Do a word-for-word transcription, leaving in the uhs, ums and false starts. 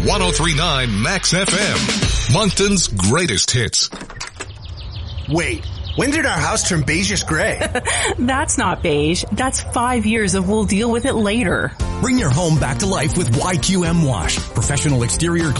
one oh three point nine Max F M, Moncton's greatest hits. Wait, when did our house turn beigeish gray? That's not beige. That's five years of we'll deal with it later. Bring your home back to life with Y Q M Wash. Professional exterior